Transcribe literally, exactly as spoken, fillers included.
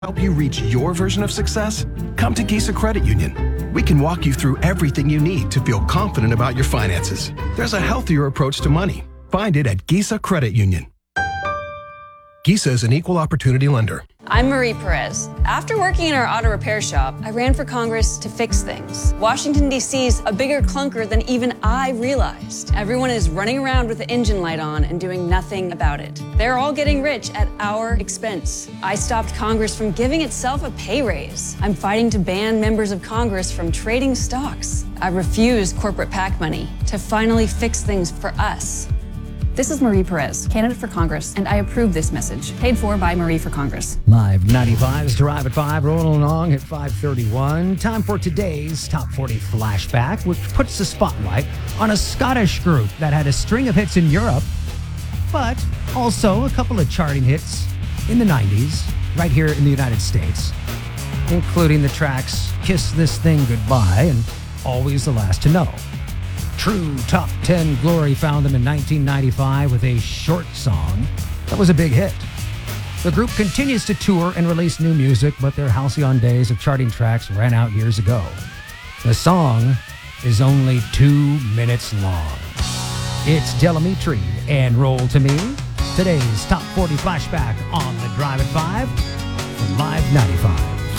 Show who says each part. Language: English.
Speaker 1: Help you reach your version of success? Come to Gisa Credit Union. We can walk you through everything you need to feel confident about your finances. There's a healthier approach to money. Find it at Gisa Credit Union. Gisa is an equal opportunity lender.
Speaker 2: I'm Marie Perez. After working in our auto repair shop, I ran for Congress to fix things. Washington, D C's a bigger clunker than even I realized. Everyone is running around with the engine light on and doing nothing about it. They're all getting rich at our expense. I stopped Congress from giving itself a pay raise. I'm fighting to ban members of Congress from trading stocks. I refuse corporate PAC money to finally fix things for us.
Speaker 3: This is Marie Perez, candidate for Congress, and I approve this message. Paid for by Marie for Congress.
Speaker 4: Live ninety-five's Drive at five, rolling along at five thirty-one. Time for today's Top forty Flashback, which puts the spotlight on a Scottish group that had a string of hits in Europe, but also a couple of charting hits in the nineties, right here in the United States, including the tracks Kiss This Thing Goodbye and Always the Last to Know. True Top ten glory found them in nineteen ninety-five with a short song that was a big hit. The group continues to tour and release new music, but their halcyon days of charting tracks ran out years ago. The song is only two minutes long. It's Del Amitri and Roll to Me. Today's Top forty Flashback on the Drive at five from Live ninety-five.